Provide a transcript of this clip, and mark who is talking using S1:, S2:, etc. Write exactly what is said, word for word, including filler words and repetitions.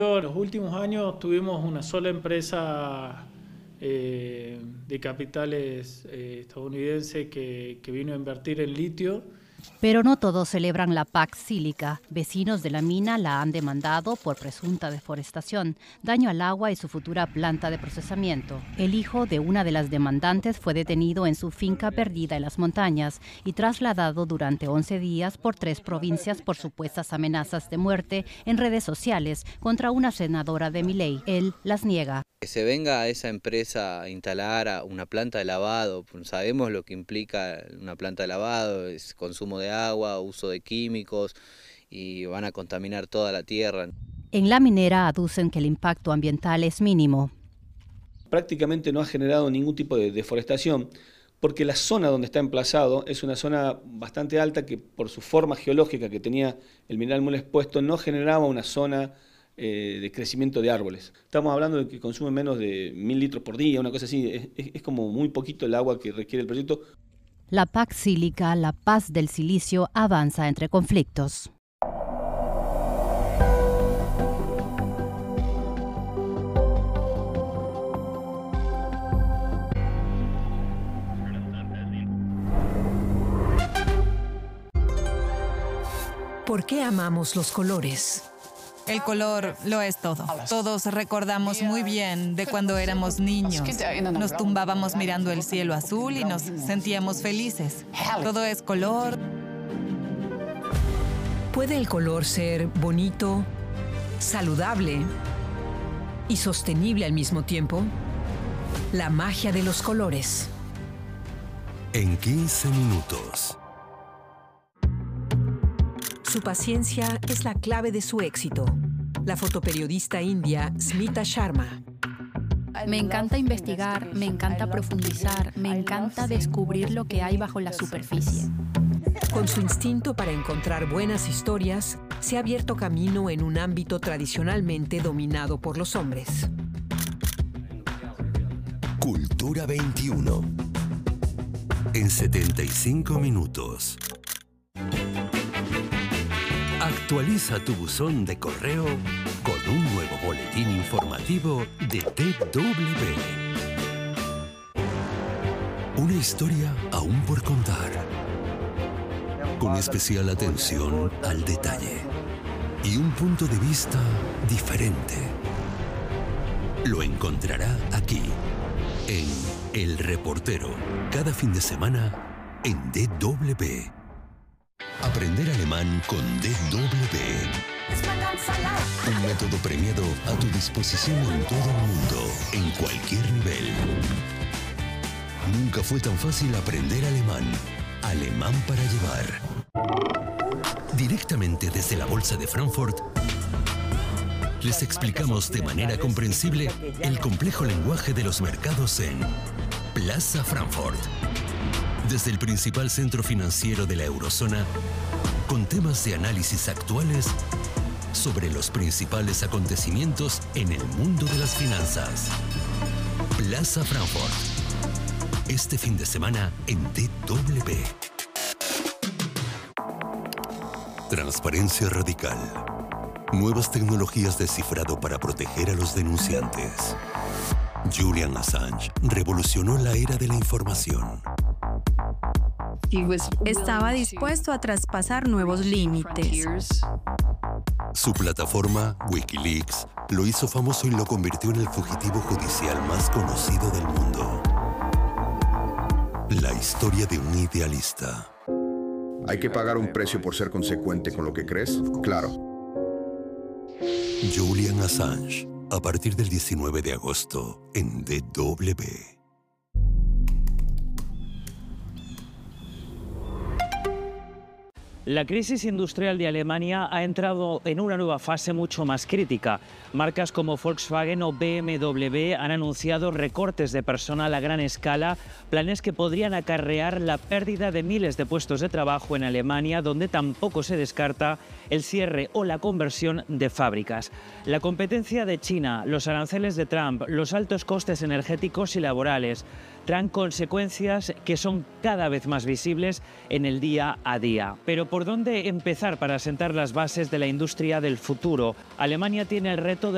S1: En los últimos años tuvimos una sola empresa eh, de capitales eh, estadounidense que, que vino a invertir en litio.
S2: Pero no todos celebran la Pax Sílica. Vecinos de la mina la han demandado por presunta deforestación, daño al agua y su futura planta de procesamiento. El hijo de una de las demandantes fue detenido en su finca perdida en las montañas y trasladado durante once días por tres provincias por supuestas amenazas de muerte en redes sociales contra una senadora de Milei. Él las niega.
S3: Que se venga a esa empresa a instalar a una planta de lavado, sabemos lo que implica una planta de lavado, es consumo de agua, uso de químicos y van a contaminar toda la tierra.
S2: En la minera aducen que el impacto ambiental es mínimo.
S4: Prácticamente no ha generado ningún tipo de deforestación porque la zona donde está emplazado es una zona bastante alta que por su forma geológica que tenía el mineral muy expuesto no generaba una zona eh, de crecimiento de árboles. Estamos hablando de que consume menos de mil litros por día, una cosa así, es, es, es como muy poquito el agua que requiere el proyecto.
S2: La Pax Sílica, la paz del silicio, avanza entre conflictos.
S5: ¿Por qué amamos los colores?
S6: El color lo es todo. Todos recordamos muy bien de cuando éramos niños. Nos tumbábamos mirando el cielo azul y nos sentíamos felices. Todo es color.
S5: ¿Puede el color ser bonito, saludable y sostenible al mismo tiempo? La magia de los colores.
S7: En quince minutos.
S5: Su paciencia es la clave de su éxito. La fotoperiodista india Smita Sharma.
S8: Me encanta investigar, me encanta profundizar, me encanta descubrir lo que hay bajo la superficie.
S5: Con su instinto para encontrar buenas historias, se ha abierto camino en un ámbito tradicionalmente dominado por los hombres.
S7: Cultura veintiuno. En setenta y cinco minutos. Actualiza tu buzón de correo con un nuevo boletín informativo de D W. Una historia aún por contar, con especial atención al detalle y un punto de vista diferente. Lo encontrará aquí, en El Reportero, cada fin de semana en D W. Aprender alemán con D W. Un método premiado a tu disposición en todo el mundo, en cualquier nivel. Nunca fue tan fácil aprender alemán. Alemán para llevar. Directamente desde la Bolsa de Frankfurt, les explicamos de manera comprensible el complejo lenguaje de los mercados en Plaza Frankfurt. Desde el principal centro financiero de la eurozona, con temas de análisis actuales sobre los principales acontecimientos en el mundo de las finanzas. Plaza Frankfurt. Este fin de semana en D W. Transparencia radical. Nuevas tecnologías de cifrado para proteger a los denunciantes. Julian Assange revolucionó la era de la información.
S9: Estaba dispuesto a traspasar nuevos límites.
S7: Su plataforma, Wikileaks, lo hizo famoso y lo convirtió en el fugitivo judicial más conocido del mundo. La historia de un idealista.
S10: ¿Hay que pagar un precio por ser consecuente con lo que crees? Claro.
S7: Julian Assange, a partir del diecinueve de agosto, en D W.
S11: La crisis industrial de Alemania ha entrado en una nueva fase mucho más crítica. Marcas como Volkswagen o B M W han anunciado recortes de personal a gran escala, planes que podrían acarrear la pérdida de miles de puestos de trabajo en Alemania, donde tampoco se descarta el cierre o la conversión de fábricas. La competencia de China, los aranceles de Trump, los altos costes energéticos y laborales traen consecuencias que son cada vez más visibles en el día a día. Pero ¿por dónde empezar para sentar las bases de la industria del futuro? Alemania tiene el reto de